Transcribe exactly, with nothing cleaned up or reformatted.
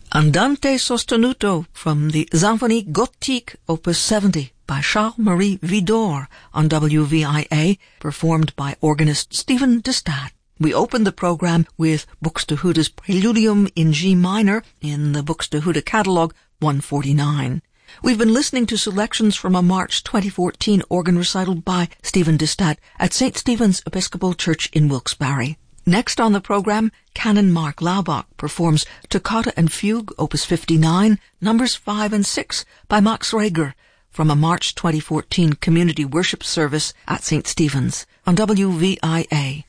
Andante sostenuto from the Symphonie Gothique Opus seventy by Charles-Marie Widor on W V I A, performed by organist Steven de Stad. We opened the program with Buxtehude's Preludium in G minor in the Buxtehude Catalogue one forty-nine. We've been listening to selections from a March twenty fourteen organ recital by Steven de Stad at Saint Stephen's Episcopal Church in Wilkes-Barre. Next on the program, Canon Mark Laubach performs Toccata and Fugue, Opus fifty-nine, numbers five and six by Max Reger from a March twenty fourteen community worship service at Saint Stephen's on W V I A.